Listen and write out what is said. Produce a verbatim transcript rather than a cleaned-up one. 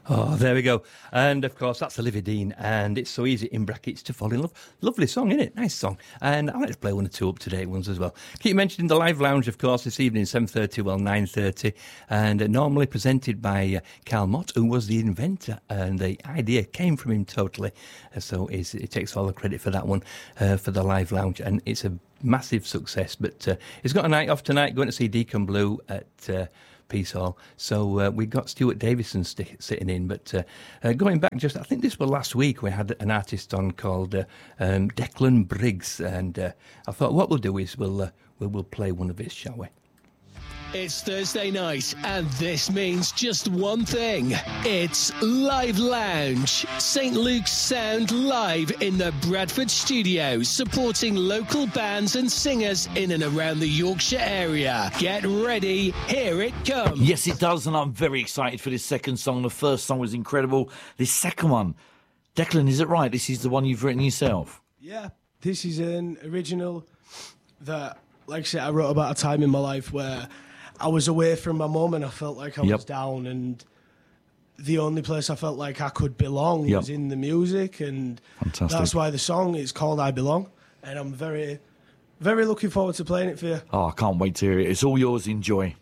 Oh, there we go. And, of course, that's Olivia Dean, and It's So Easy, in brackets, to Fall in Love. Lovely song, isn't it? Nice song. And I like to play one or two up-to-date ones as well. Keep mentioning the Live Lounge, of course, this evening, seven thirty, well, nine thirty, and uh, normally presented by uh, Carl Mott, who was the inventor, and the idea came from him totally. Uh, so he's, he takes all the credit for that one, uh, for the Live Lounge, and it's a massive success. But uh, he's got a night off tonight, going to see Deacon Blue at... Uh, Peace Hall. So uh, we got Stuart Davison st- sitting in, but uh, uh, going back just, I think this was last week, we had an artist on called uh, um, Declan Briggs, and uh, I thought what we'll do is we'll, uh, we'll we'll play one of his, shall we? It's Thursday night, and this means just one thing. It's Live Lounge. Saint Luke's Sound live in the Bradford studios, supporting local bands and singers in and around the Yorkshire area. Get ready, here it comes. Yes, it does, and I'm very excited for this second song. The first song was incredible. This second one, Declan, is it right? This is the one you've written yourself? Yeah, this is an original that, like I said, I wrote about a time in my life where I was away from my mum and I felt like I yep. was down, and the only place I felt like I could belong yep. was in the music, and Fantastic. That's why the song is called I Belong, and I'm very, very looking forward to playing it for you. Oh, I can't wait to hear it. It's all yours. Enjoy.